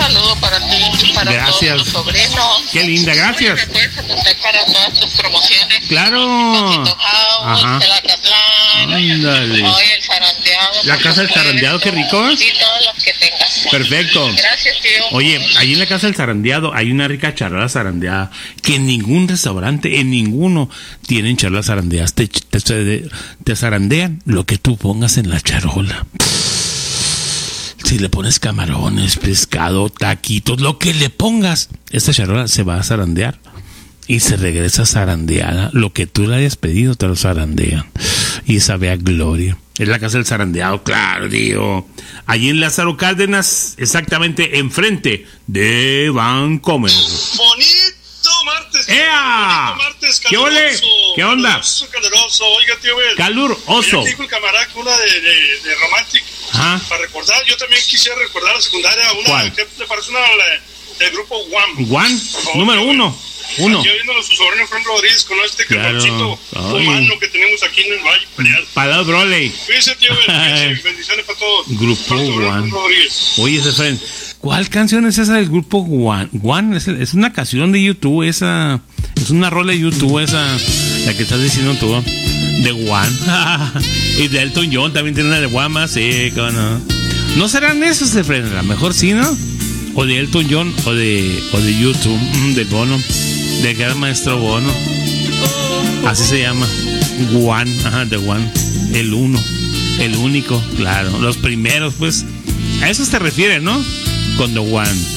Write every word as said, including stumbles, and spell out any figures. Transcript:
saludo para ti y para gracias. todos tus sobrinos. Qué linda, gracias. Me puedes apuntar para todas tus promociones. Claro. Ajá. El Acatlán. Ándale. Oye, el zarandeado. La casa del zarandeado, qué rico. Sí, todos los que tengas. Perfecto. Gracias, tío. Oye, ahí en la casa del zarandeado hay una rica charla zarandeada que en ningún restaurante, en ninguno, tienen charlas zarandeadas. Te, te, te, te zarandean lo que tú pongas en la charola. Si le pones camarones, pescado, taquitos, lo que le pongas, esta charola se va a zarandear y se regresa zarandeada. Lo que tú le hayas pedido te lo zarandean y sabe a gloria. Es la casa del zarandeado, claro, tío. Allí en Lázaro Cárdenas, exactamente enfrente de Vancomer. Bonito martes. ¡Ea! Bonito martes, ¿Qué ole? ¿Qué onda? Caluroso, caluroso. Oiga, tío, el, Calur oso. dijo el camarada que una de, de, de Romantic. Ajá. Para recordar, yo también quisiera recordar la secundaria. Una, ¿Cuál? ¿qué te parece una la, del grupo One? One, número uno. Uno. Aquí viendo a su sobrino Fran Rodríguez con este Claro. carboncito Ay. humano que tenemos aquí en el Valle Imperial. Para Broly. Fíjese, tío, el, bendiciones para todos. Grupo Para tu sobrino One. Fran Rodríguez. Oye, Efraín, ¿cuál canción es esa del grupo One? One es, es una canción de YouTube, esa. Es una rola de YouTube, esa. La que estás diciendo tú. De One. Y de Elton John también tiene una de One más. Sí, cómo no. ¿No serán esos, Efraín? A lo mejor sí, ¿no? O de Elton John o de, o de YouTube, de Bono. De gran maestro Bono. Así se llama. One, ajá, de One. El uno. El único, claro. Los primeros, pues. A eso te refieres, ¿no? Con The One.